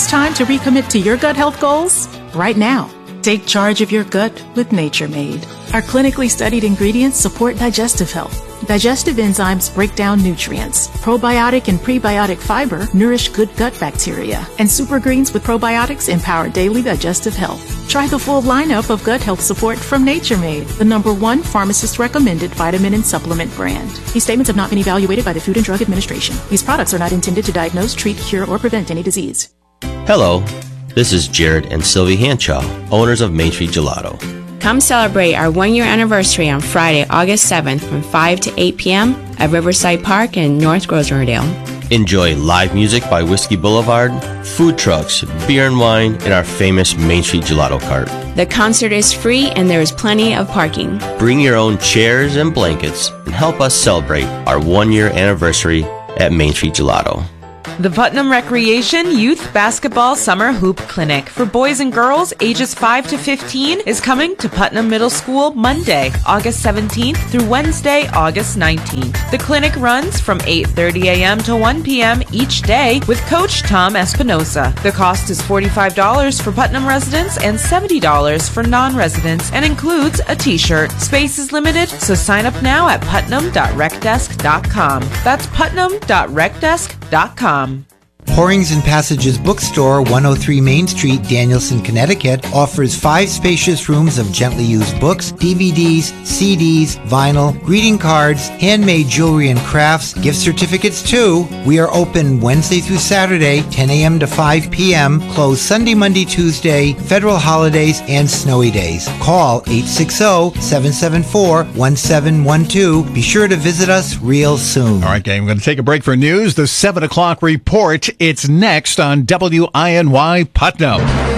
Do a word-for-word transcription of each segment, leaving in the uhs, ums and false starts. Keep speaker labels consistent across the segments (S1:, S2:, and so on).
S1: best time to recommit to your gut health goals? Right now. Take charge of your gut with Nature Made. Our clinically studied ingredients support digestive health. Digestive enzymes break down nutrients. Probiotic and prebiotic fiber nourish good gut bacteria. And super greens with probiotics empower daily digestive health. Try the full lineup of gut health support from Nature Made, the number one pharmacist-recommended vitamin and supplement brand. These statements have not been evaluated by the Food and Drug Administration. These products are not intended to diagnose, treat, cure, or prevent any disease.
S2: Hello, this is Jared and Sylvie Hanshaw, owners of Main Street Gelato.
S3: Come celebrate our one-year anniversary on Friday, August seventh from five to eight p.m. at Riverside Park in North Rosendale.
S2: Enjoy live music by Whiskey Boulevard, food trucks, beer and wine, and our famous Main Street Gelato cart.
S3: The concert is free and there is plenty of parking.
S2: Bring your own chairs and blankets and help us celebrate our one-year anniversary at Main Street Gelato.
S4: The Putnam Recreation Youth Basketball Summer Hoop Clinic for boys and girls ages five to fifteen is coming to Putnam Middle School Monday, August seventeenth through Wednesday, August nineteenth. The clinic runs from eight thirty a.m. to one p.m. each day with Coach Tom Espinosa. The cost is forty-five dollars for Putnam residents and seventy dollars for non-residents and includes a t-shirt. Space is limited, so sign up now at putnam dot rec desk dot com. That's putnam dot rec desk dot com.
S5: Pourings and Passages Bookstore, one oh three Main Street, Danielson, Connecticut, offers five spacious rooms of gently used books, D V Ds, C Ds, vinyl, greeting cards, handmade jewelry and crafts, gift certificates too. We are open Wednesday through Saturday, ten a.m. to five p.m., closed Sunday, Monday, Tuesday, federal holidays, and snowy days. Call eight six zero, seven seven four, one seven one two. Be sure to visit us real soon.
S6: All right, gang, we're going to take a break for news. The seven o'clock report. It's next on W I N Y Putnam.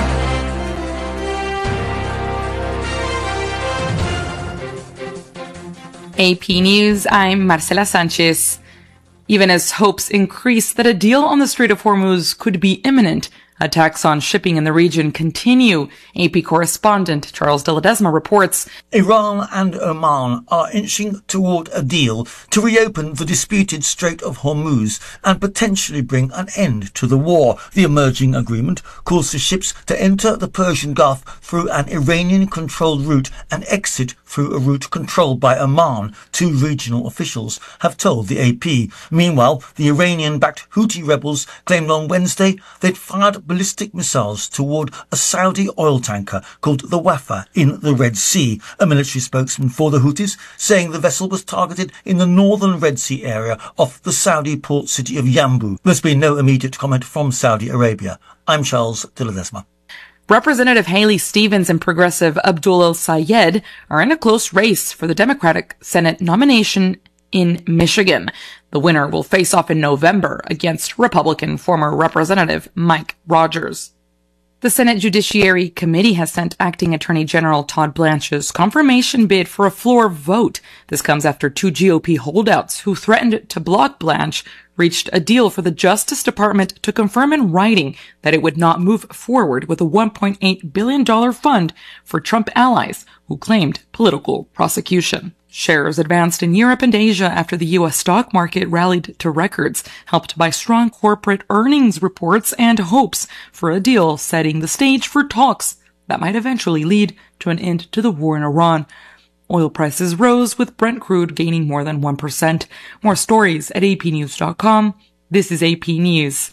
S7: A P News, I'm Marcela Sanchez. Even as hopes increase that a deal on the Strait of Hormuz could be imminent, attacks on shipping in the region continue. A P correspondent Charles de Ledesma reports.
S8: Iran and Oman are inching toward a deal to reopen the disputed Strait of Hormuz and potentially bring an end to the war. The emerging agreement calls for ships to enter the Persian Gulf through an Iranian-controlled route and exit through a route controlled by Oman, two regional officials have told the A P. Meanwhile, the Iranian-backed Houthi rebels claimed on Wednesday they'd fired ballistic missiles toward a Saudi oil tanker called the Wafa in the Red Sea. A military spokesman for the Houthis saying the vessel was targeted in the northern Red Sea area off the Saudi port city of Yanbu. There's been no immediate comment from Saudi Arabia. I'm Charles de Ledesma.
S7: Representative Haley Stevens and progressive Abdul El-Sayed are in a close race for the Democratic Senate nomination in Michigan. The winner will face off in November against Republican former Representative Mike Rogers. The Senate Judiciary Committee has sent Acting Attorney General Todd Blanche's confirmation bid for a floor vote. This comes after two G O P holdouts who threatened to block Blanche reached a deal for the Justice Department to confirm in writing that it would not move forward with a one point eight billion dollars fund for Trump allies who claimed political prosecution. Shares advanced in Europe and Asia after the U S stock market rallied to records, helped by strong corporate earnings reports and hopes for a deal setting the stage for talks that might eventually lead to an end to the war in Iran. Oil prices rose, with Brent crude gaining more than one percent. More stories at A P news dot com. This is A P News.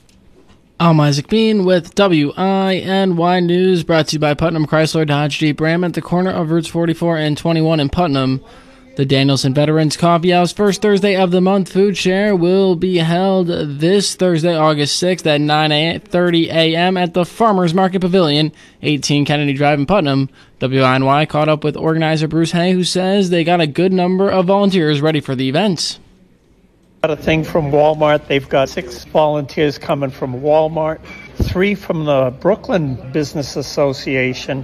S9: I'm Isaac Bean with W I N Y News, brought to you by Putnam Chrysler Dodge Jeep Ram at the corner of Routes forty-four and twenty-one in Putnam. The Danielson Veterans Coffee House first Thursday of the month food share will be held this Thursday, August sixth at nine thirty a.m. at the Farmers Market Pavilion, eighteen Kennedy Drive in Putnam. W I N Y caught up with organizer Bruce Hay, who says they got a good number of volunteers ready for the event.
S10: Got a thing from Walmart. They've got six volunteers coming from Walmart, three from the Brooklyn Business Association,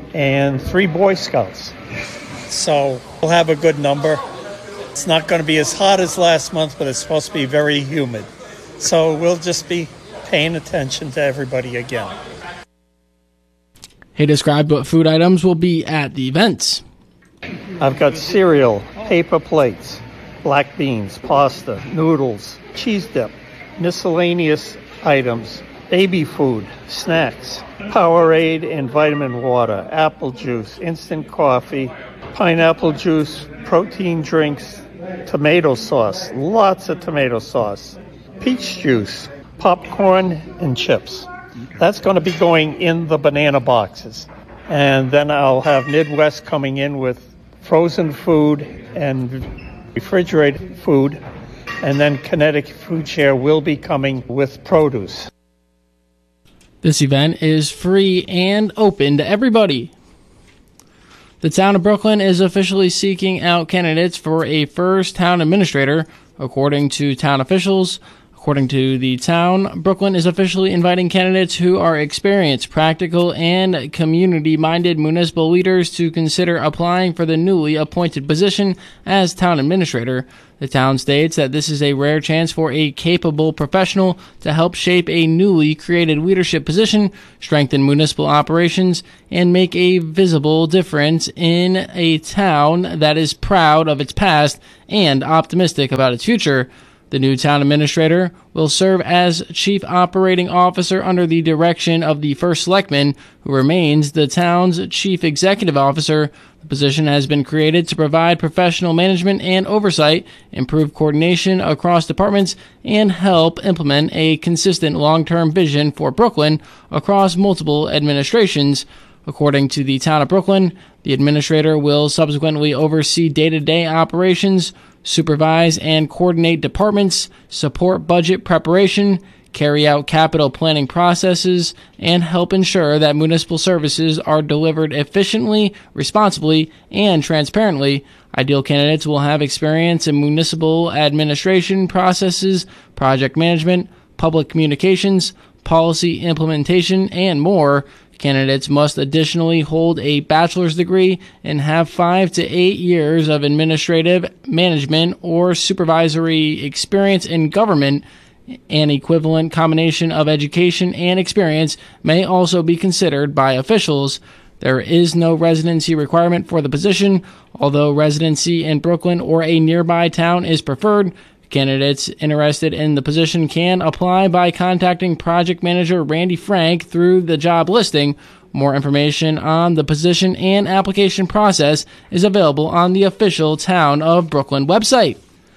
S10: and three Boy Scouts. So we'll have a good number. It's not going to be as hot as last month, but it's supposed to be very humid. So we'll just be paying attention to everybody again.
S9: He described what food items will be at the event.
S10: I've got cereal, paper plates, black beans, pasta, noodles, cheese dip, miscellaneous items, baby food, snacks, Powerade and vitamin water, apple juice, instant coffee, pineapple juice, protein drinks, tomato sauce, lots of tomato sauce, peach juice, popcorn, and chips. That's going to be going in the banana boxes. And then I'll have Midwest coming in with frozen food and refrigerated food. And then Connecticut Food Share will be coming with produce.
S9: This event is free and open to everybody. The town of Brooklyn is officially seeking out candidates for a first town administrator, according to town officials. According to the town, Brooklyn is officially inviting candidates who are experienced, practical, and community-minded municipal leaders to consider applying for the newly appointed position as town administrator. The town states that this is a rare chance for a capable professional to help shape a newly created leadership position, strengthen municipal operations, and make a visible difference in a town that is proud of its past and optimistic about its future. The new town administrator will serve as chief operating officer under the direction of the first selectman, who remains the town's chief executive officer. The position has been created to provide professional management and oversight, improve coordination across departments, and help implement a consistent long-term vision for Brooklyn across multiple administrations. According to the town of Brooklyn, the administrator will subsequently oversee day-to-day operations, supervise and coordinate departments, support budget preparation, carry out capital planning processes, and help ensure that municipal services are delivered efficiently, responsibly, and transparently. Ideal candidates will have experience in municipal administration processes, project management, public communications, policy implementation, and more. Candidates must additionally hold a bachelor's degree and have five to eight years of administrative, management, or supervisory experience in government. An equivalent combination of education and experience may also be considered by officials. There is no residency requirement for the position, although residency in Brooklyn or a nearby town is preferred. Candidates interested in the position can apply by contacting project manager Randy Frank through the job listing. More information on the position and application process is available on the official Town of Brooklyn website.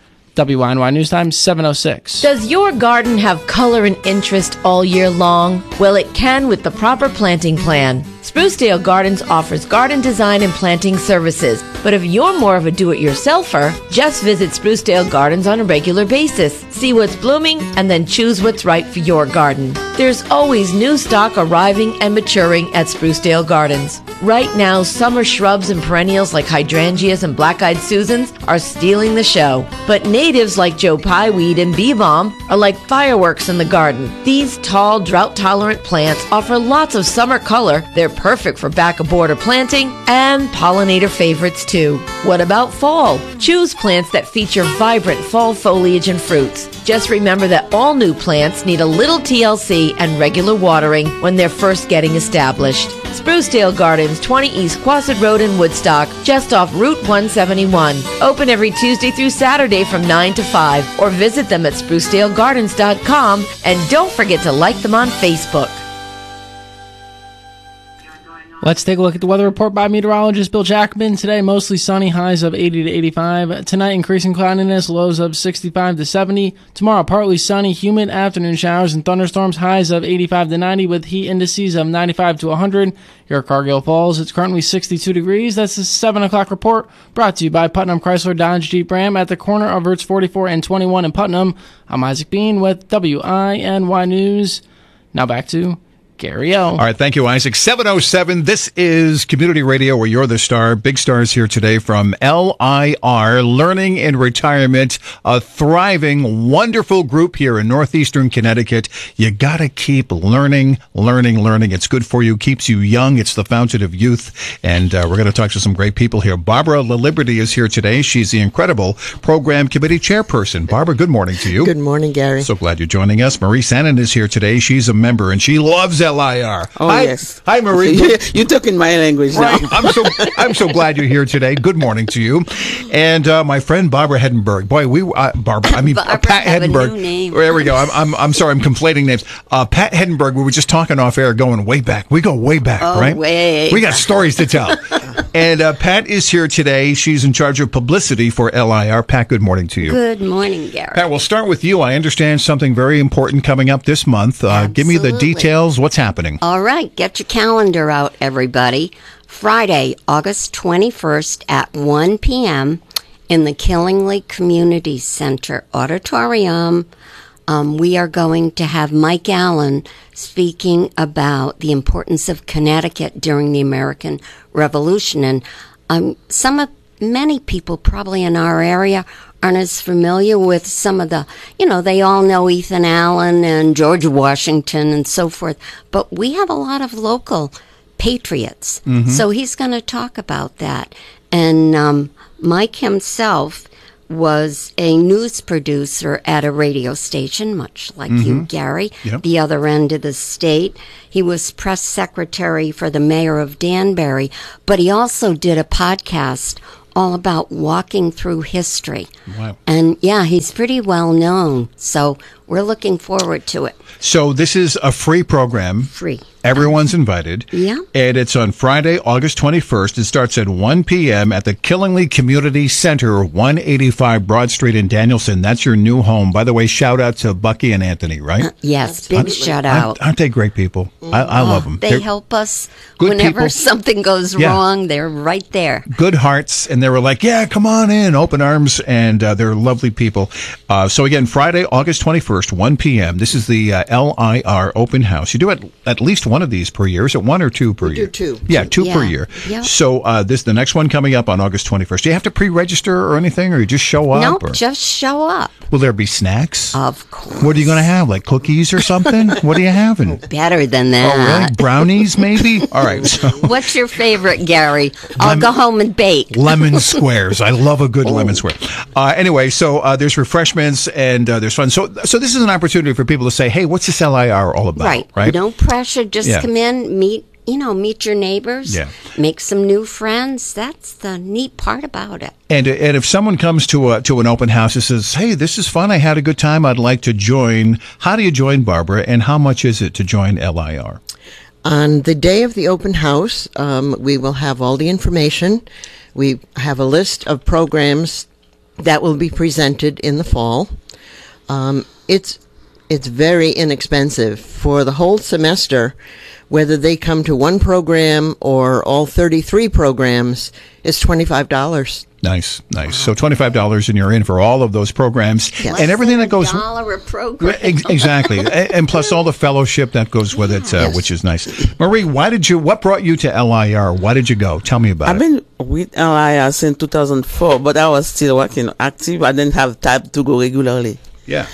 S9: W I N Y News Time, seven oh six.
S11: Does your garden have color and interest all year long? Well, it can with the proper planting plan. Sprucedale Gardens offers garden design and planting services. But if you're more of a do-it-yourselfer, just visit Sprucedale Gardens on a regular basis. See what's blooming and then choose what's right for your garden. There's always new stock arriving and maturing at Sprucedale Gardens. Right now, summer shrubs and perennials like hydrangeas and black-eyed Susans are stealing the show. But natives like Joe Pye weed and bee balm are like fireworks in the garden. These tall, drought-tolerant plants offer lots of summer color. They're perfect for back-of-border planting and pollinator favorites too. What about fall? Choose plants that feature vibrant fall foliage and fruits. Just remember that all new plants need a little T L C and regular watering when they're first getting established. Sprucedale Gardens, twenty East Quasit Road in Woodstock, just off Route one seventy-one. Open every Tuesday through Saturday from nine to five, or visit them at sprucedale gardens dot com, and don't forget to like them on Facebook.
S9: Let's take a look at the weather report by meteorologist Bill Jackman. Today, mostly sunny, highs of eighty to eighty-five. Tonight, increasing cloudiness, lows of sixty-five to seventy. Tomorrow, partly sunny, humid afternoon showers and thunderstorms, highs of eighty-five to ninety with heat indices of ninety-five to one hundred. Here at Cargill Falls, it's currently sixty-two degrees. That's the seven o'clock report brought to you by Putnam Chrysler Dodge Jeep Ram at the corner of Routes forty-four and twenty-one in Putnam. I'm Isaac Bean with W I N Y News. Now back to Gary O.
S6: All right, thank you, Isaac. seven oh seven, this is Community Radio where you're the star. Big stars here today from L I R, Learning in Retirement, a thriving, wonderful group here in northeastern Connecticut. You got to keep learning, learning, learning. It's good for you, keeps you young. It's the fountain of youth. And uh, we're going to talk to some great people here. Barbara LaLiberty is here today. She's the incredible Program Committee Chairperson. Barbara, good morning to you.
S12: Good morning, Gary.
S6: So glad you're joining us. Marie Sannon is here today. She's a member, and she loves L I R.
S12: Oh,
S6: hi,
S12: yes.
S6: Hi, Marie.
S12: You're talking my language
S6: right.
S12: now.
S6: I'm so I'm so glad you're here today. Good morning to you. And uh, my friend Barbara Hedenberg. Boy, we uh, Barbara. I mean uh, Pat
S13: have
S6: Hedenberg.
S13: A new name.
S6: There we go. I'm, I'm I'm sorry. I'm conflating names. Uh, Pat Hedenberg. We were just talking off air, going way back. We go way back,
S13: oh,
S6: right?
S13: Way.
S6: We got stories to tell. And uh, Pat is here today. She's in charge of publicity for L I R. Pat, good morning to you.
S13: Good morning, Gary.
S6: Pat, we'll start with you. I understand something very important coming up this month. Uh, give me the details. What's happening?
S13: All right. Get your calendar out, everybody. Friday, August twenty-first at one p.m. in the Killingly Community Center Auditorium. Um, we are going to have Mike Allen speaking about the importance of Connecticut during the American Revolution. And um, some of, many people probably in our area aren't as familiar with some of the, you know, they all know Ethan Allen and George Washington and so forth. But we have a lot of local patriots. Mm-hmm. So he's going to talk about that. And um, Mike himself was a news producer at a radio station, much like mm-hmm. you, Gary, yep. the other end of the state. He was press secretary for the mayor of Danbury, but he also did a podcast all about walking through history.
S6: Wow.
S13: And yeah, he's pretty well known. So we're looking forward to it.
S6: So this is a free program.
S13: Free.
S6: Everyone's invited.
S13: Yeah.
S6: And it's on Friday, August twenty-first. It starts at one p.m. at the Killingly Community Center, one eighty-five Broad Street in Danielson. That's your new home. By the way, shout out to Bucky and Anthony, right?
S13: Uh, yes, big
S6: aren't,
S13: shout
S6: aren't,
S13: out.
S6: Aren't they great people? I, I
S13: oh,
S6: love them.
S13: They
S6: They're
S13: help us whenever
S6: people.
S13: something goes
S6: yeah.
S13: wrong. They're right there.
S6: Good hearts. And they were like, yeah, come on in, open arms. And uh, they're lovely people. Uh, so again, Friday, August twenty-first, one p.m. This is the uh, L I R open house. You do at, at least one of these per year. Is it one or two per
S12: we
S6: year?
S12: Do two.
S6: Yeah, two
S13: yeah.
S6: per year.
S13: Yep.
S6: So uh, this the next one coming up on August twenty-first. Do you have to pre-register or anything, or you just show up?
S13: Nope,
S6: or?
S13: just show up.
S6: Will there be snacks?
S13: Of course.
S6: What are you going to have, like cookies or something? What are you having?
S13: Better than that.
S6: Oh, really? Brownies, maybe? All right. So.
S13: What's your favorite, Gary? I'll
S6: Lemon,
S13: go home and bake.
S6: Lemon squares. I love a good oh. lemon square. Uh, anyway, so uh, there's refreshments and uh, there's fun. So, so this is an opportunity for people to say, hey, what's this L I R all about?
S13: Right.
S6: Right.
S13: No pressure. Just yeah. come in, meet, you know, meet your neighbors,
S6: yeah.
S13: make some new friends. That's the neat part about it.
S6: And and if someone comes to a, to an open house and says, hey, this is fun, I had a good time, I'd like to join, how do you join, Barbara, and how much is it to join L I R?
S12: On the day of the open house, um, we will have all the information. We have a list of programs that will be presented in the fall. Um, it's it's very inexpensive for the whole semester. Whether they come to one program or all thirty-three programs, it's twenty-five dollars.
S6: Nice, nice. So twenty-five dollars and you're in for all of those programs
S13: yes.
S6: and everything that goes...
S13: a dollar a program.
S6: Exactly. And plus all the fellowship that goes with it, uh, yes. which is nice. Marie, why did you, what brought you to L I R? Why did you go? Tell me about
S14: I've
S6: it.
S14: I've been with L I R since two thousand four, but I was still working active. I didn't have time to go regularly.
S6: Yeah.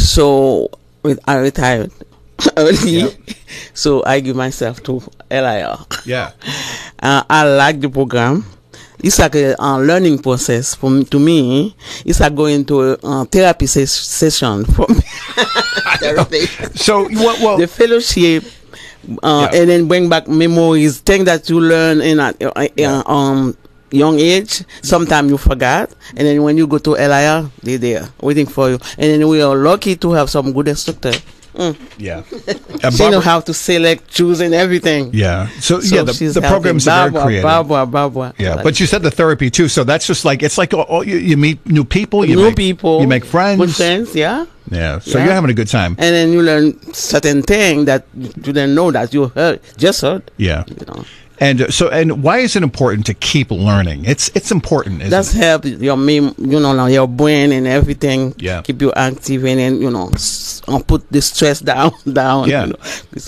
S14: So I retired early.
S6: Yep.
S14: So I give myself to L I R.
S6: Yeah.
S14: Uh, I like the program. It's like a uh, learning process for me, to me. It's like going to a uh, therapy ses- session for me.
S12: Therapy.
S6: So, well, well
S14: the fellowship, uh, yeah. and then bring back memories, things that you learn in a uh, yeah. uh, um young age. Sometimes you forgot, and then when you go to L I R, they're there waiting for you. And then we are lucky to have some good instructor. Mm.
S6: Yeah.
S14: Uh, she know how to select, choose, and everything.
S6: Yeah. So,
S14: so
S6: yeah, the, the programs are very creative.
S14: Barbara, Barbara.
S6: Yeah, like, but you said the therapy too, so that's just like, it's like oh, oh, you, you meet new people. You
S14: new
S6: make,
S14: people.
S6: You make friends.
S14: Good friends, yeah.
S6: Yeah, so
S14: yeah.
S6: you're having a good time.
S14: And then you learn certain things that you didn't know that you heard, just heard.
S6: Yeah.
S14: You know.
S6: And uh, so, and why is it important to keep learning? It's it's important, isn't
S14: That's
S6: it?
S14: help your mem- you know, your brain and everything.
S6: Yeah.
S14: Keep you active and then, you know, s- uh, put the stress down, down.
S6: Yeah.
S14: You know,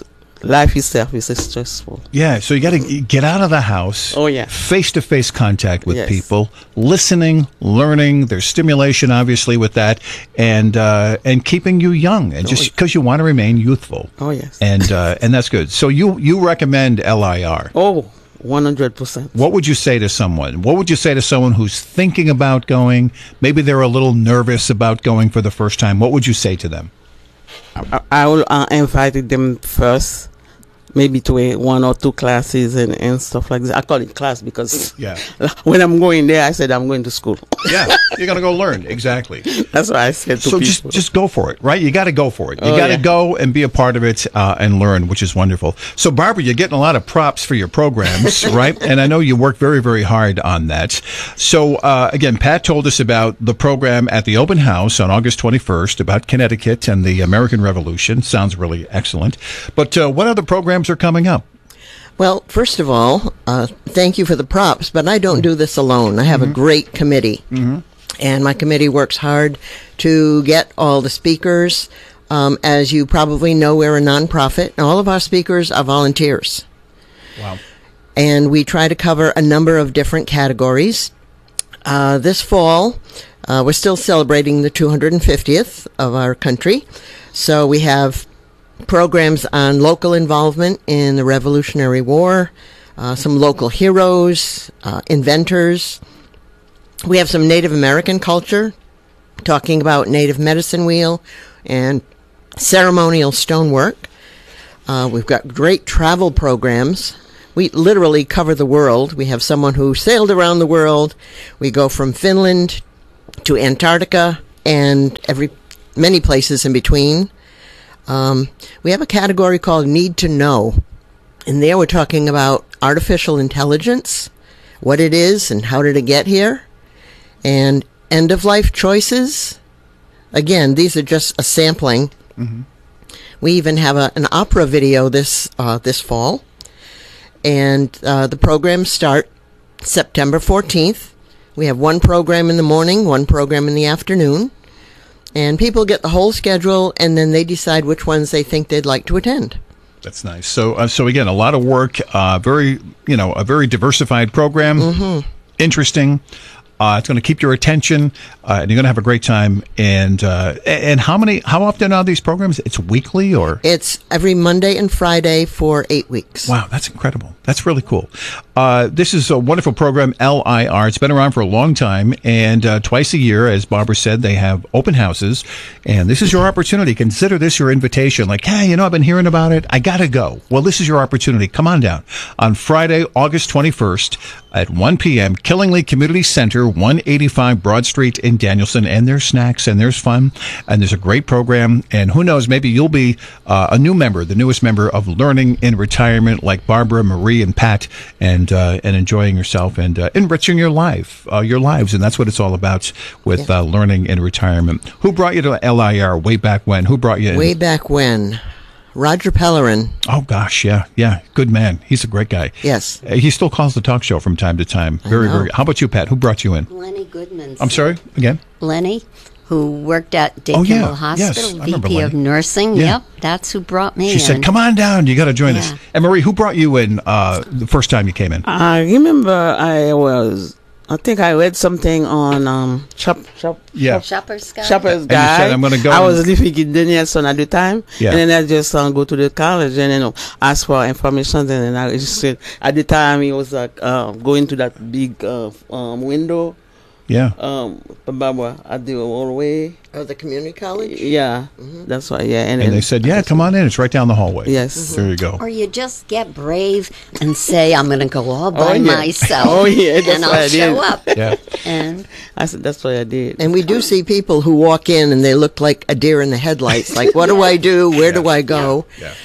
S14: life itself is stressful.
S6: Yeah, so you got to get out of the house.
S14: Oh, yeah.
S6: Face-to-face contact with
S14: yes.
S6: people, listening, learning. There's stimulation, obviously, with that, and uh, and keeping you young, and oh, just because you want to remain youthful.
S14: Oh, yes.
S6: And uh, and that's good. So you you recommend L I R?
S14: Oh, one hundred percent.
S6: What would you say to someone? What would you say to someone who's thinking about going? Maybe they're a little nervous about going for the first time. What would you say to them?
S14: I, I will uh, invite them first maybe to a one or two classes and, and stuff like that. I call it class because
S6: yeah.
S14: when I'm going there, I said I'm going to school.
S6: Yeah, you're going to go learn. Exactly.
S14: That's what I said to
S6: so
S14: people.
S6: just just go for it, right? You got to go for it. You
S14: Oh,
S6: got to
S14: yeah.
S6: go and be a part of it uh, and learn, which is wonderful. So, Barbara, you're getting a lot of props for your programs, right? And I know you work very, very hard on that. So, uh, again, Pat told us about the program at the open house on August twenty-first about Connecticut and the American Revolution. Sounds really excellent. But uh, what other programs are coming up?
S12: Well, first of all, uh, thank you for the props, but I don't do this alone. I have
S6: Mm-hmm.
S12: a great committee,
S6: Mm-hmm.
S12: and my committee works hard to get all the speakers. Um, as you probably know, we're a nonprofit, and all of our speakers are volunteers.
S6: Wow.
S12: And we try to cover a number of different categories. Uh, this fall, uh, we're still celebrating the two hundred fiftieth of our country, so we have programs on local involvement in the Revolutionary War, uh, some local heroes, uh, inventors. We have some Native American culture, talking about Native medicine wheel and ceremonial stonework. Uh, we've got great travel programs. We literally cover the world. We have someone who sailed around the world. We go from Finland to Antarctica and every many places in between. Um, we have a category called Need to Know, and there we're talking about artificial intelligence, what it is and how did it get here, and end-of-life choices. Again, these are just a sampling.
S6: Mm-hmm.
S12: We even have a, an opera video this uh, this fall, and uh, the programs start September fourteenth. We have one program in the morning, one program in the afternoon. And people get the whole schedule, and then they decide which ones they think they'd like to attend.
S6: That's nice. So, uh, so again, a lot of work. Uh, very, you know, a very diversified program.
S12: Mm-hmm.
S6: Interesting. Uh, it's going to keep your attention, uh, and you're going to have a great time. And uh, and how many? How often are these programs? It's weekly, or
S12: It's every Monday and Friday for eight weeks.
S6: wow, that's incredible. That's really cool. Uh, this is a wonderful program, L I R. It's been around for a long time, and uh, twice a year, as Barbara said, they have open houses. And this is your opportunity. Consider this your invitation. Like, hey, you know, I've been hearing about it. I got to go. Well, this is your opportunity. Come on down on Friday, August twenty-first at one p.m., Killingly Community Center, one eighty-five Broad Street in Danielson. And there's snacks, and there's fun, and there's a great program. And who knows, maybe you'll be uh, a new member, the newest member of Learning in Retirement, like Barbara, Marie, and Pat, and uh, and enjoying yourself and uh, enriching your life, uh, your lives. And that's what it's all about with uh, Learning in Retirement. Who brought you to L I R way back when? Who brought you in?
S12: Way back when. Roger Pellerin.
S6: Oh, gosh, yeah, yeah. Good man. He's a great guy.
S12: Yes.
S6: Uh, he still calls the talk show from time to time. Very,
S13: know.
S6: very. How about you, Pat? Who brought you in?
S13: Lenny Goodman.
S6: I'm sorry, again?
S13: Lenny, who worked at Dade
S6: Oh, yeah.
S13: Kimball Hospital,
S6: Yes, I remember
S13: V P of
S6: Lenny.
S13: Nursing.
S6: Yeah.
S13: Yep, that's who brought me
S6: She
S13: in.
S6: said, come on down. You got to join us.
S13: Yeah.
S6: And Marie, who brought you in uh, the first time you came in?
S14: I remember I was, I think I read something on um, Shop, Shop,
S6: Yeah.
S13: Shopper's Guide.
S14: Shopper's
S6: And you
S14: Guide.
S6: said, I'm gonna go
S14: I
S6: and-
S14: was living in Danielson at the time,
S6: Yeah.
S14: and then I just um, go to the college and you know ask for information. And then I just said at the time it was like uh, going to that big uh, um, window.
S6: Yeah.
S14: Um, Barbara at the hallway.
S12: Oh, the community college?
S14: Yeah, that's why. Yeah, and,
S6: And
S14: then
S6: they said, yeah, come on in. It's right down the hallway.
S14: Yes.
S6: There you go.
S13: Or you just get brave and say, I'm going to go all by
S14: Oh, yeah.
S13: myself.
S14: Oh, yeah, that's
S13: and
S14: what
S13: I'll
S14: I
S13: show
S14: did.
S13: up.
S6: Yeah.
S13: And
S14: I said that's what I did.
S12: And we do see people who walk in and they look like a deer in the headlights. Like, what do I do? Where do I go?
S6: Yeah.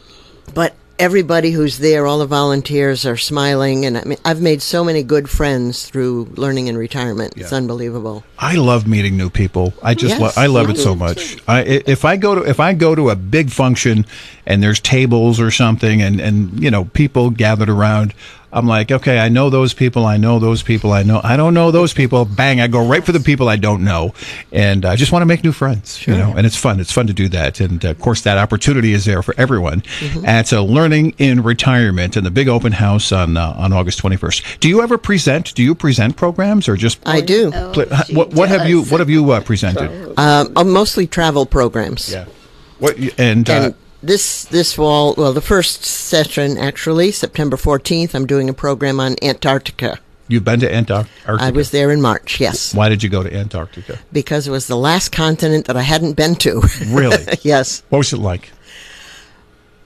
S12: But everybody who's there, all the volunteers are smiling. And I mean, I've made so many good friends through Learning in Retirement. It's
S6: Yeah.
S12: unbelievable.
S6: I love meeting new people. I just
S12: Yes,
S6: lo- I love
S12: me
S6: it so
S12: too.
S6: much. I, i- if I go to if I go to a big function and there's tables or something and, and you know people gathered around, I'm like, okay, I know those people. I know those people. I know I don't know those people. Bang! I go right for the people I don't know, and I just want to make new friends. You know, and it's fun. It's fun to do that. And of course, that opportunity is there for everyone. At uh, Learning in Retirement and the big open house on uh, on August twenty-first. Do you ever present? Do you present programs or just?
S12: I do.
S6: Pl- what what have you what have you uh, presented?
S12: Um, uh, mostly travel programs.
S6: Yeah. What y- and, uh,
S12: And this this fall, well, the first session actually, September fourteenth, I'm doing a program on Antarctica.
S6: you've been to Antarctica?
S12: I was there in March, yes,
S6: Why did you go to Antarctica?
S12: because it was the last continent that I hadn't been to.
S6: Really?
S12: Yes.
S6: What was it like?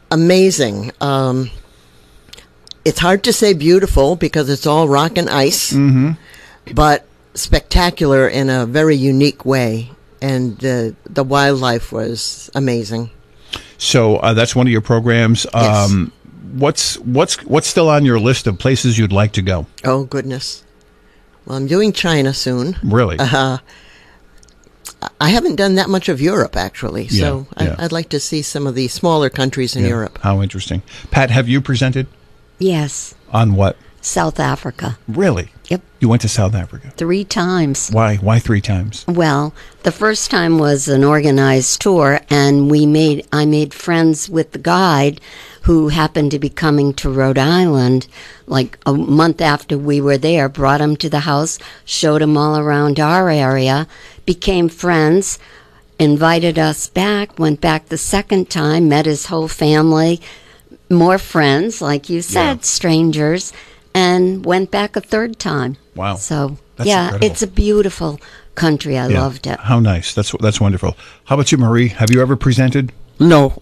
S12: amazing. Um, it's hard to say beautiful because it's all rock and ice,
S6: mm-hmm.
S12: but spectacular in a very unique way. And uh, the wildlife was amazing.
S6: So uh, that's one of your programs.
S12: Yes.
S6: Um, what's what's what's still on your list of places you'd like to go?
S12: Oh, goodness. Well, I'm doing China soon.
S6: Really?
S12: Uh, I haven't done that much of Europe, actually.
S6: Yeah,
S12: so
S6: yeah.
S12: I, I'd like to see some of the smaller countries in
S6: Yeah.
S12: Europe.
S6: How interesting. Pat, have you presented?
S13: Yes.
S6: On what?
S13: South Africa.
S6: Really?
S13: Yep.
S6: You went to South Africa?
S13: Three times.
S6: Why? Why three times?
S13: Well, the first time was an organized tour, and we made I made friends with the guide who happened to be coming to Rhode Island like a month after we were there, brought him to the house, showed him all around our area, became friends, invited us back, went back the second time, met his whole family, more friends, like you said,
S6: Yeah.
S13: strangers, and went back a third time.
S6: Wow.
S13: So,
S6: That's
S13: yeah,
S6: incredible.
S13: it's a beautiful country. I
S6: Yeah.
S13: loved it.
S6: How nice. That's that's wonderful. How about you, Marie? Have you ever presented?
S14: No.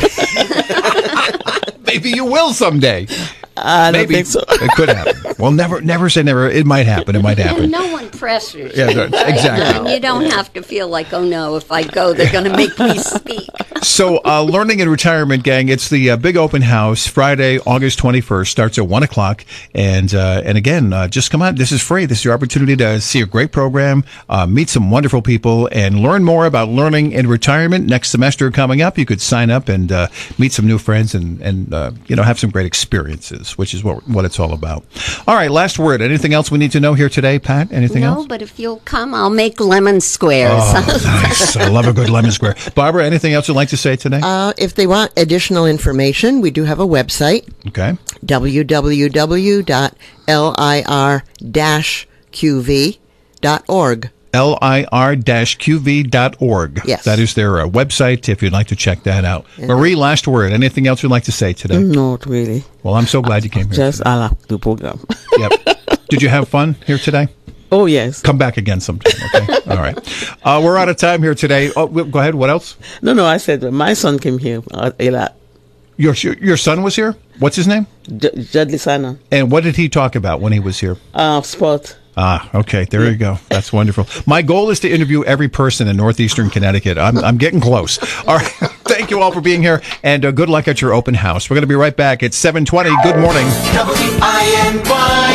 S6: Maybe you will someday.
S14: I don't
S6: Maybe
S14: think so.
S6: It could happen. Well, never never say never. It might happen. It might happen.
S13: No one pressures
S6: Yeah,
S13: you,
S6: right,
S13: right?
S6: exactly.
S13: And you don't have to feel like, oh no, if I go, they're going to make me speak.
S6: So, uh, Learning and Retirement Gang, it's the uh, big open house, Friday, August twenty-first, starts at one o'clock. And uh, and again, uh, just come out. This is free. This is your opportunity to see a great program, uh, meet some wonderful people, and learn more about learning and retirement. Next semester coming up, you could sign up and uh, meet some new friends and, and uh, you know, have some great experiences, which is what, what it's all about. All right, last word. Anything else we need to know here today, Pat? Anything
S13: no,
S6: else?
S13: but if you'll come, I'll make lemon squares.
S6: Oh, nice. I love a good lemon square. Barbara, anything else you'd like to say today?
S12: Uh, if they want additional information, we do have a website.
S6: Okay.
S12: w w w dot lir dash q v dot org.
S6: L I R Q V dot org.
S12: Yes.
S6: That is their uh, website if you'd like to check that out.
S12: Yeah.
S6: Marie, last word. Anything else you'd like to say today?
S14: Not really.
S6: Well, I'm so glad you came here.
S14: Just I like the program.
S6: Yep. Did you have fun here today?
S14: Oh, yes.
S6: Come back again sometime, okay? All right. Uh, we're out of time here today. Oh, go ahead. What else?
S14: No, no, I said my son came here uh, a lot.
S6: Your your son was here? What's his name?
S14: J- Judley Sana.
S6: And what did he talk about when he was here?
S14: Uh, sport.
S6: Ah, okay. There you go. That's wonderful. My goal is to interview every person in northeastern Connecticut. I'm I'm getting close. All right. Thank you all for being here, and uh, good luck at your open house. We're going to be right back at seven twenty. Good morning.
S15: W I N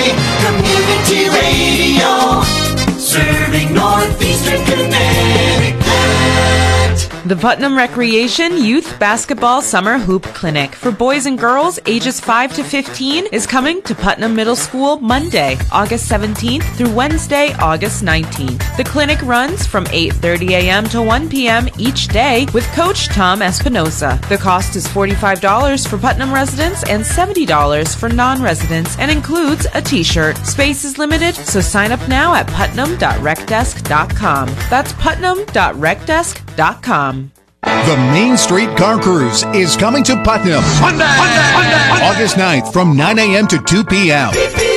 S15: Y Community Radio, serving northeastern Connecticut.
S4: The Putnam Recreation Youth Basketball Summer Hoop Clinic for boys and girls ages five to fifteen is coming to Putnam Middle School Monday, August seventeenth through Wednesday, August nineteenth. The clinic runs from eight thirty a.m. to one p.m. each day with Coach Tom Espinosa. The cost is forty-five dollars for Putnam residents and seventy dollars for non-residents and includes a t-shirt. Space is limited, so sign up now at putnam dot rec desk dot com. That's putnam dot rec desk dot com.
S6: The Main Street Car Cruise is coming to Putnam. Hyundai, Hyundai, Hyundai. August ninth from nine a.m. to two p.m.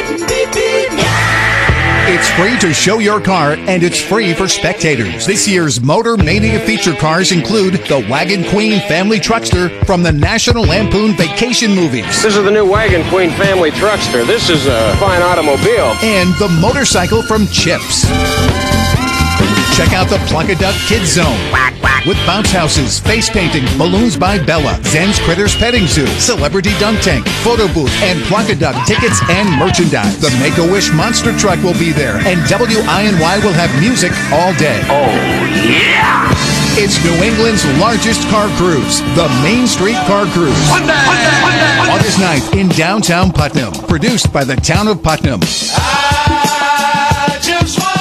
S6: It's free to show your car, and it's free for spectators. This year's Motor Mania feature cars include the Wagon Queen Family Truckster from the National Lampoon Vacation movies.
S16: This is the new Wagon Queen Family Truckster. This is a fine automobile.
S6: And the motorcycle from Chips. Check out the Pluck-a-Duck Kids Zone. With bounce houses, face painting, balloons by Bella, Zen's Critters Petting Zoo, Celebrity Dunk Tank, photo booth, and Pluck-a-Duck tickets and merchandise. The Make-A-Wish Monster Truck will be there, and W I N Y will have music all day. Oh, yeah! It's New England's largest car cruise, the Main Street Car Cruise. Hyundai, Hyundai, Hyundai. August ninth in downtown Putnam. Produced by the town of Putnam.
S15: I just wanna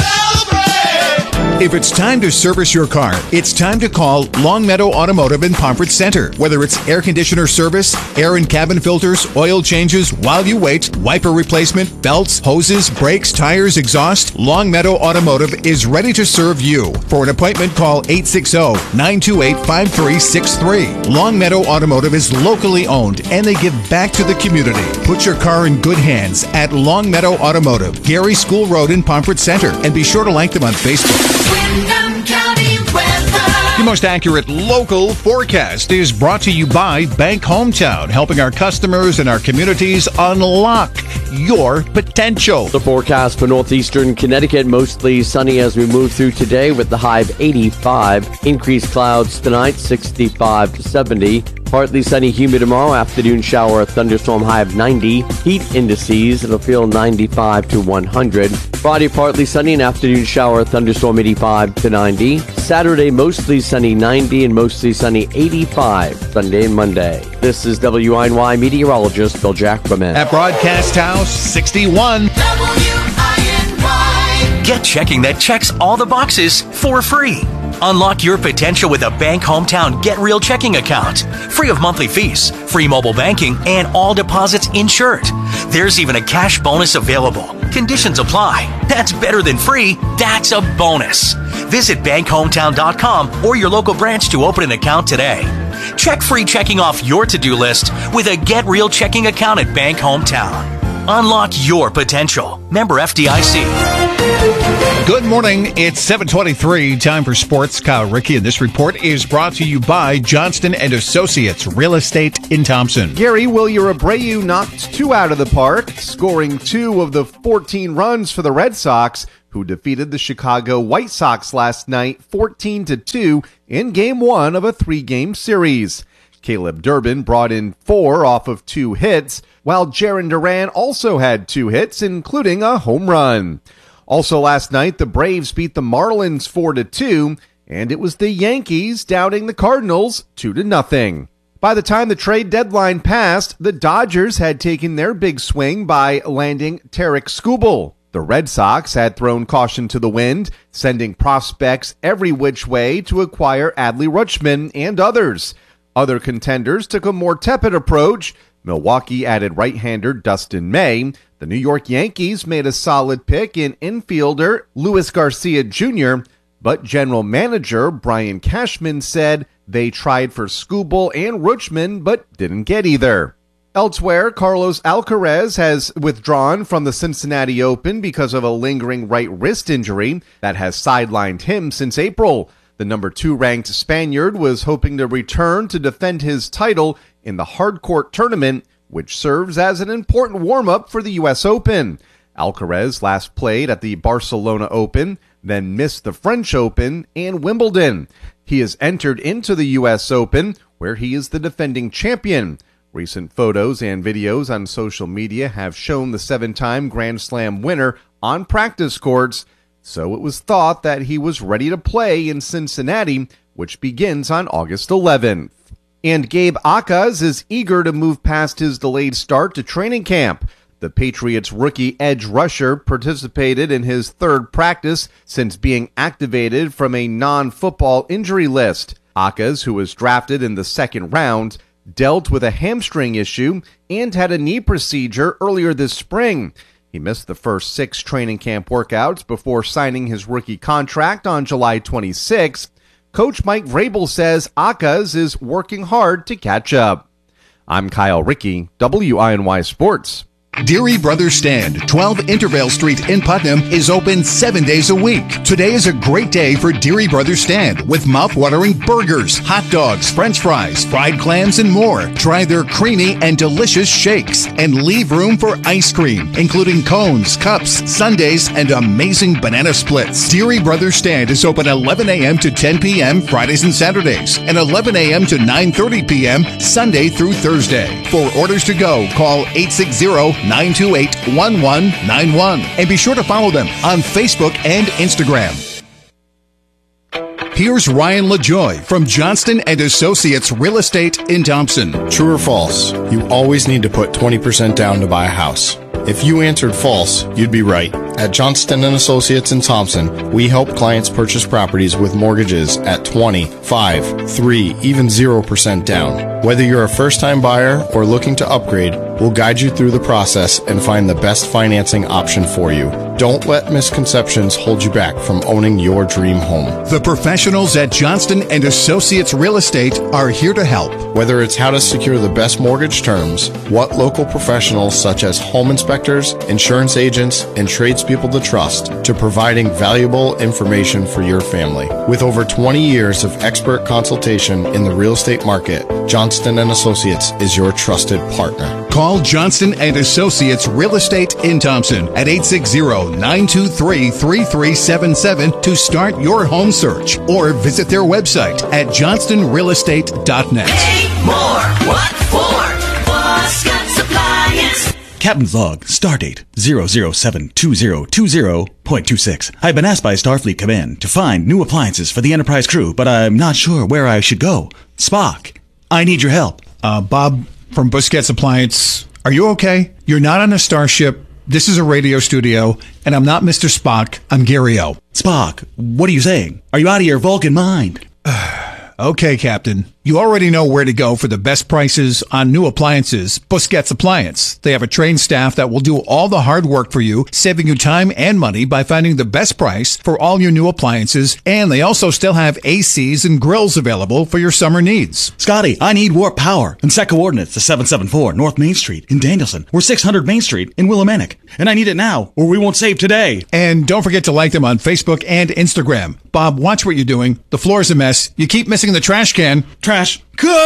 S6: If it's time to service your car, it's time to call Longmeadow Automotive in Pomfret Center. Whether it's air conditioner service, air and cabin filters, oil changes while you wait, wiper replacement, belts, hoses, brakes, tires, exhaust, Longmeadow Automotive is ready to serve you. For an appointment, call eight six zero, nine two eight, five three six three. Longmeadow Automotive is locally owned, and they give back to the community. Put your car in good hands at Longmeadow Automotive, Gary School Road in Pomfret Center, and be sure to like them on Facebook.
S15: Wyndham County weather.
S6: The most accurate local forecast is brought to you by Bank Hometown, helping our customers and our communities unlock your potential.
S17: The forecast for northeastern Connecticut, mostly sunny as we move through today with the high of eighty-five. Increased clouds tonight, sixty-five to seventy. Partly sunny, humid tomorrow. Afternoon shower, thunderstorm, high of ninety. Heat indices, it'll feel ninety-five to one hundred. Friday, partly sunny, and afternoon shower, thunderstorm, eighty-five to ninety. Saturday, mostly sunny, ninety, and mostly sunny, eighty-five. Sunday and Monday. This is W I N Y meteorologist Bill Jackman.
S6: At Broadcast House sixty-one.
S15: W I N Y.
S18: Get checking that checks all the boxes for free. Unlock your potential with a Bank Hometown Get Real checking account. Free of monthly fees, free mobile banking, and all deposits insured. There's even a cash bonus available. Conditions apply. That's better than free. That's a bonus. Visit bank hometown dot com or your local branch to open an account today. Check free checking off your to-do list with a Get Real checking account at Bank Hometown. Unlock your potential. Member F D I C.
S6: Good morning. It's seven twenty-three. Time for sports. Kyle Rickey, and this report is brought to you by Johnston and Associates Real Estate in Thompson.
S19: Gary Willier Abreu knocked two out of the park, scoring two of the fourteen runs for the Red Sox, who defeated the Chicago White Sox last night fourteen to two in game one of a three-game series. Caleb Durbin brought in four off of two hits, while Jarren Duran also had two hits, including a home run. Also last night, the Braves beat the Marlins four to two, and it was the Yankees doubting the Cardinals two to nothing. By the time the trade deadline passed, the Dodgers had taken their big swing by landing Tarik Skubal. The Red Sox had thrown caution to the wind, sending prospects every which way to acquire Adley Rutschman and others. Other contenders took a more tepid approach. Milwaukee added right-hander Dustin May. The New York Yankees made a solid pick in infielder Luis Garcia Junior, but general manager Brian Cashman said they tried for Skubal and Rutschman but didn't get either. Elsewhere, Carlos Alcaraz has withdrawn from the Cincinnati Open because of a lingering right wrist injury that has sidelined him since April. The number two ranked Spaniard was hoping to return to defend his title in the hardcourt tournament, which serves as an important warm-up for the U S Open. Alcaraz last played at the Barcelona Open, then missed the French Open and Wimbledon. He has entered into the U S Open, where he is the defending champion. Recent photos and videos on social media have shown the seven-time Grand Slam winner on practice courts, so it was thought that he was ready to play in Cincinnati, which begins on August eleventh. And Gabe Akaz is eager to move past his delayed start to training camp. The Patriots rookie edge rusher participated in his third practice since being activated from a non-football injury list. Akaz, who was drafted in the second round, dealt with a hamstring issue and had a knee procedure earlier this spring. He missed the first six training camp workouts before signing his rookie contract on July twenty-sixth. Coach Mike Vrabel says Akaz is working hard to catch up. I'm Kyle Rickey, W I N Y Sports.
S6: Deary Brothers Stand, twelve Intervale Street in Putnam, is open seven days a week. Today is a great day for Deary Brothers Stand with mouth-watering burgers, hot dogs, french fries, fried clams, and more. Try their creamy and delicious shakes and leave room for ice cream, including cones, cups, sundaes, and amazing banana splits. Deary Brothers Stand is open eleven a.m. to ten p.m. Fridays and Saturdays and eleven a.m. to nine thirty p.m. Sunday through Thursday. For orders to go, call eight six zero, nine two eight, one one nine one and be sure to follow them on Facebook and Instagram. Here's Ryan LaJoy from Johnston and Associates Real Estate in Thompson.
S20: True or false? You always need to put twenty percent down to buy a house. If you answered false, you'd be right. At Johnston and Associates in Thompson, we help clients purchase properties with mortgages at twenty, five, three, even zero percent down. Whether you're a first-time buyer or looking to upgrade, we'll guide you through the process and find the best financing option for you. Don't let misconceptions hold you back from owning your dream home.
S6: The professionals at Johnston and Associates Real Estate are here to help.
S20: Whether it's how to secure the best mortgage terms, what local professionals such as home inspectors, insurance agents, and tradespeople people to trust to providing valuable information for your family. With over twenty years of expert consultation in the real estate market, Johnston and Associates is your trusted partner.
S6: Call Johnston and Associates Real Estate in Thompson at eight six zero, nine two three, three three seven seven to start your home search, or visit their website at johnston real estate dot net.
S15: Pay more. What for? Boscott's Appliance.
S21: Captain's log, stardate zero zero seven two zero two zero point two six. I've been asked by Starfleet Command to find new appliances for the Enterprise crew, but I'm not sure where I should go. Spock, I need your help.
S6: Uh, Bob from Busquets Appliance, are you okay? You're not on a starship. This is a radio studio, and I'm not Mister Spock. I'm Gary O.
S21: Spock, what are you saying? Are you out of your Vulcan mind?
S6: Okay, Captain. You already know where to go for the best prices on new appliances. Busquets Appliance. They have a trained staff that will do all the hard work for you, saving you time and money by finding the best price for all your new appliances. And they also still have A Cs and grills available for your summer needs.
S21: Scotty, I need warp power and set coordinates to seven seven four North Main Street in Danielson or six hundred Main Street in Willimantic. And I need it now or we won't save today.
S6: And don't forget to like them on Facebook and Instagram. Bob, watch what you're doing. The floor's a mess. You keep missing the trash can.
S21: Trash.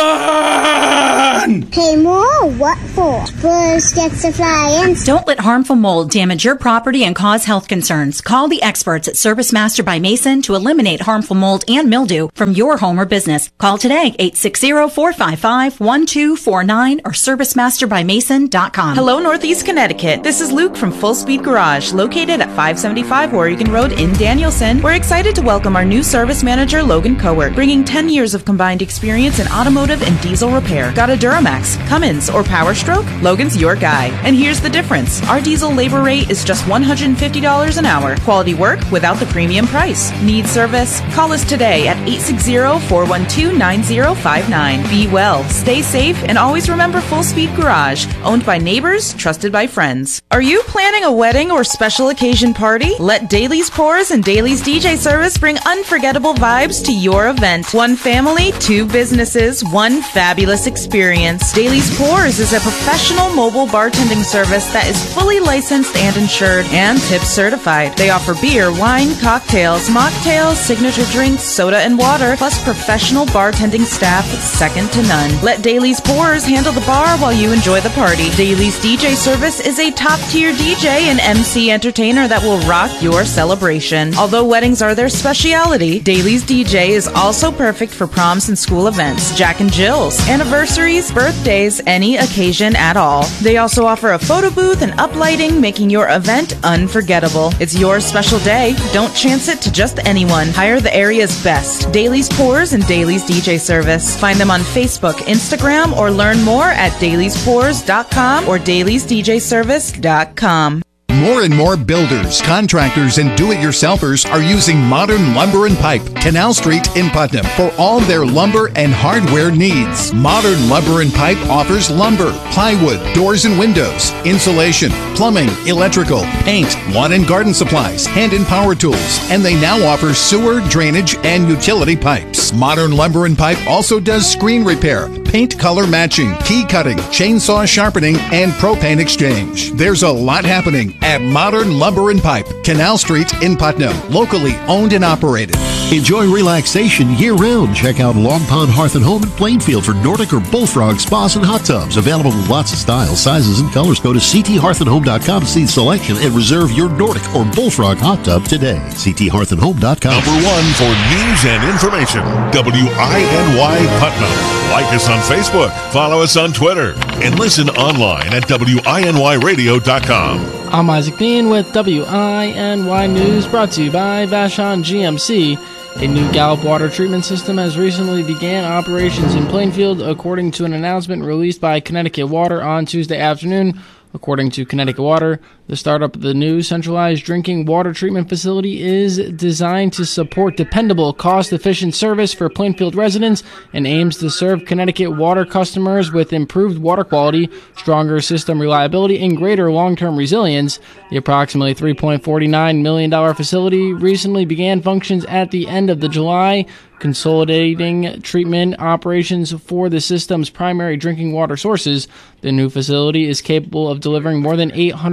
S21: Gone!
S22: Hey, Mo, what for? Busquets Appliance.
S23: Don't let harmful mold damage your property and cause health concerns. Call the experts at Service Master by Mason to eliminate harmful mold and mildew from your home or business. Call today, eight six zero, four five five, one two four nine or service master by mason dot com.
S4: Hello, Northeast Connecticut. This is Luke from Full Speed Garage, located at five seventy-five Oregon Road in Danielson. We're excited to welcome our new service manager, Logan Cowart, bringing ten years of combined experience in automotive and diesel repair. Got a Duramax, Cummins, or Power Stroke? Logan's your guy. And here's the difference. Our diesel labor rate is just one hundred fifty dollars an hour. Quality work without the premium price. Need service? Call us today at eight six zero, four one two, nine zero five nine. Be well, stay safe, and always remember Full Speed Garage, owned by neighbors, trusted by friends. Are you planning a wedding or special occasion party? Let Daly's Pours and Daly's D J Service bring unforgettable vibes to your event. One family, two businesses, one fabulous experience. Daly's Pours is a professional mobile bartending service that is fully licensed and insured and tip certified. They offer beer, wine, cocktails, mocktails, signature drinks, soda and water, plus professional bartending staff second to none. Let Daly's Pours handle the bar while you enjoy the party. Daly's D J Service is a top-tier D J and M C entertainer that will rock your celebration. Although weddings are their specialty, Daly's D J is also perfect for proms and school events, Jack and Jill's, anniversaries, birthdays, any occasion at all. They also offer a photo booth and uplighting, making your event unforgettable. It's your special day. Don't chance it to just anyone. Hire the area's best. Daly's Pours and Daly's D J Service. Find them on Facebook, Instagram, or learn more at dailies pours dot com or dailies d j service dot com.
S6: More and more builders, contractors, and do-it-yourselfers are using Modern Lumber and Pipe, Canal Street in Putnam, for all their lumber and hardware needs. Modern Lumber and Pipe offers lumber, plywood, doors and windows, insulation, plumbing, electrical, paint, lawn and garden supplies, hand and power tools, and they now offer sewer, drainage, and utility pipes. Modern Lumber and Pipe also does screen repair, paint color matching, key cutting, chainsaw sharpening, and propane exchange. There's a lot happening at Modern Lumber and Pipe, Canal Street in Putnam, locally owned and operated.
S24: Enjoy relaxation year-round. Check out Long Pond Hearth and Home in Plainfield for Nordic or Bullfrog spas and hot tubs. Available in lots of styles, sizes, and colors. Go to c t hearth and home dot com to see the selection and reserve your Nordic or Bullfrog hot tub today. c t hearth and home dot com.
S25: Number one for news and information. W I N Y Putnam. Like us on Facebook, follow us on Twitter, and listen online at w i n y radio dot com.
S9: I'm Isaac Bean with W I N Y News, brought to you by Vashon G M C. A new Gallup water treatment system has recently began operations in Plainfield, according to an announcement released by Connecticut Water on Tuesday afternoon. According to Connecticut Water, the startup of the new centralized drinking water treatment facility is designed to support dependable, cost-efficient service for Plainfield residents and aims to serve Connecticut Water customers with improved water quality, stronger system reliability, and greater long-term resilience. The approximately three point four nine million dollars facility recently began functions at the end of the July, consolidating treatment operations for the system's primary drinking water sources. The new facility is capable of delivering more than eight hundred fifty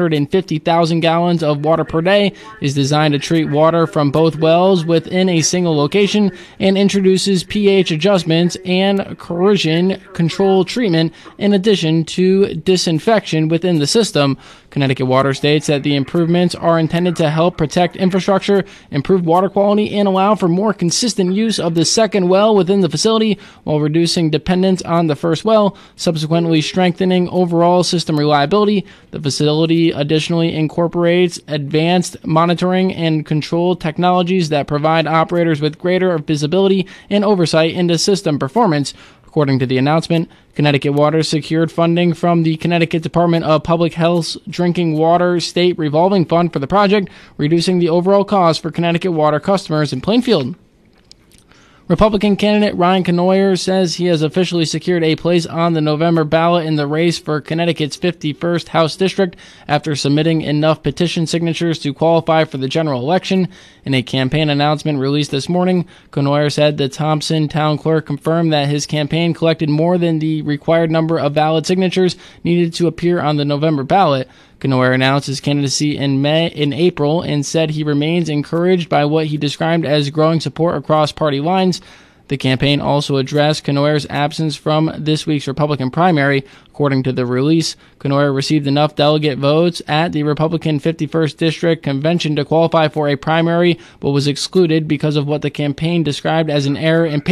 S9: fifty thousand gallons of water per day, is designed to treat water from both wells within a single location and introduces pH adjustments and corrosion control treatment in addition to disinfection within the system. Connecticut Water states that the improvements are intended to help protect infrastructure, improve water quality, and allow for more consistent use of the second well within the facility while reducing dependence on the first well, subsequently strengthening overall system reliability. The facility additionally incorporates advanced monitoring and control technologies that provide operators with greater visibility and oversight into system performance. According to the announcement, Connecticut Water secured funding from the Connecticut Department of Public Health's Drinking Water State Revolving Fund for the project, reducing the overall cost for Connecticut Water customers in Plainfield. Republican candidate Ryan Cournoyer says he has officially secured a place on the November ballot in the race for Connecticut's fifty-first House District after submitting enough petition signatures to qualify for the general election. In a campaign announcement released this morning, Cournoyer said the Thompson town clerk confirmed that his campaign collected more than the required number of valid signatures needed to appear on the November ballot. Cournoyer announced his candidacy in May, in April, and said he remains encouraged by what he described as growing support across party lines. The campaign also addressed Cournoyer's absence from this week's Republican primary. According to the release, Cournoyer received enough delegate votes at the Republican fifty-first District Convention to qualify for a primary, but was excluded because of what the campaign described as an error in